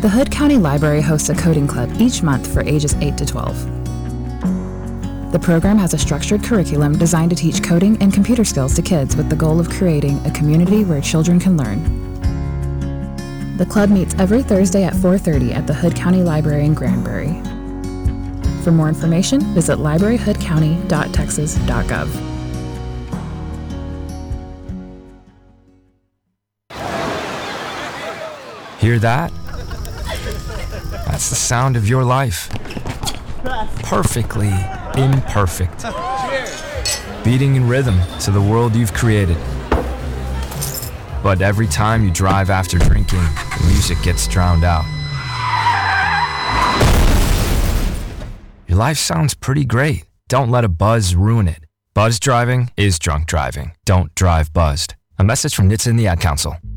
The Hood County Library hosts a coding club each month for ages 8 to 12. The program has a structured curriculum designed to teach coding and computer skills to kids with the goal of creating a community where children can learn. The club meets every Thursday at 4:30 at the Hood County Library in Granbury. For more information, visit libraryhoodcounty.texas.gov. Hear that? That's the sound of your life. Perfectly imperfect. Beating in rhythm to the world you've created. But every time you drive after drinking, the music gets drowned out. Your life sounds pretty great. Don't let a buzz ruin it. Buzz driving is drunk driving. Don't drive buzzed. A message from NHTSA and the Ad Council.